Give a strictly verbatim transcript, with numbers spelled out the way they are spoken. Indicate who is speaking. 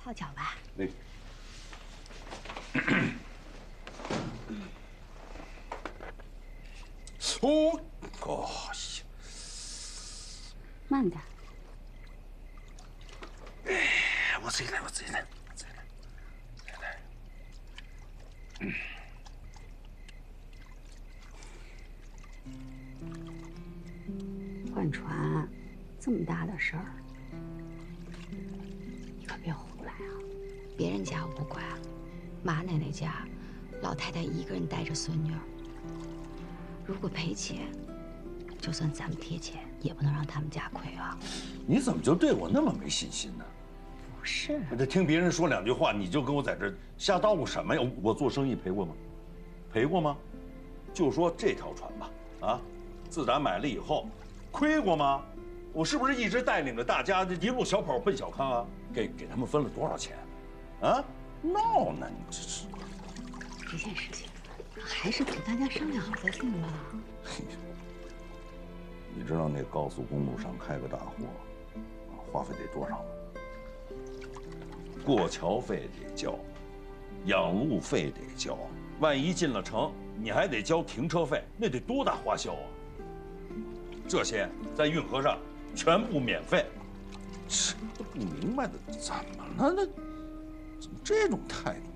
Speaker 1: 泡脚吧。
Speaker 2: 那。哦，哦呀，
Speaker 1: 慢点。
Speaker 2: 哎，我自己来，我自己来，我自己来，自己来。嗯。
Speaker 1: 换船，这么大的事儿，你可别胡来啊！别人家我不管，马奶奶家，老太太一个人带着孙女儿。如果赔钱，就算咱们贴钱，也不能让他们家亏啊！
Speaker 2: 你怎么就对我那么没信心呢？
Speaker 1: 不是，
Speaker 2: 我这听别人说两句话，你就跟我在这瞎叨咕什么呀？我做生意赔过吗？赔过吗？就说这条船吧，啊，自打买了以后。 亏过吗？我是不是一直带领着大家一路小跑奔小康啊？给给他们分了多少钱？啊，闹呢！你这是
Speaker 1: 这件事情还是等大家商量好再定吧。
Speaker 2: 你知道那高速公路上开个大货，花费得多少吗？过桥费得交，养路费得交，万一进了城，你还得交停车费，那得多大花销啊！ 这些在运河上全部免费，这不明白的怎么了？那怎么这种态度？